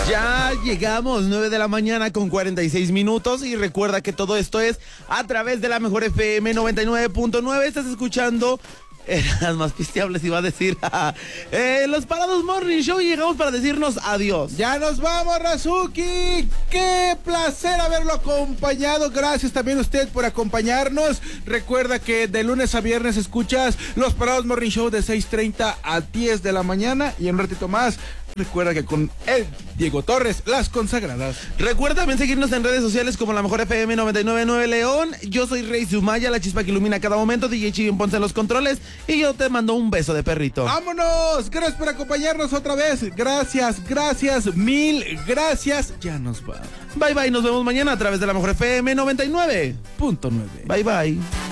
Ya llegamos, 9 de la mañana con 46 minutos y recuerda que todo esto es a través de la mejor FM 99.9. Estás escuchando las más pisteables, iba a decir los Parados Morning Show, y llegamos para decirnos adiós. Ya nos vamos, Razuki. Qué placer haberlo acompañado. Gracias también a usted por acompañarnos. Recuerda que de lunes a viernes escuchas los Parados Morning Show de 6:30 a 10 de la mañana, y en un ratito más recuerda que con el Diego Torres, las consagradas. Recuerda también seguirnos en redes sociales como la mejor FM 99.9 León. Yo soy Rey Sumaya, la chispa que ilumina cada momento. DJ Chivin Ponce en los controles, y yo te mando un beso de perrito. ¡Vámonos! Gracias por acompañarnos otra vez. Gracias, mil gracias. Ya nos va. Bye bye, nos vemos mañana a través de la mejor FM 99.9. .9. Bye bye.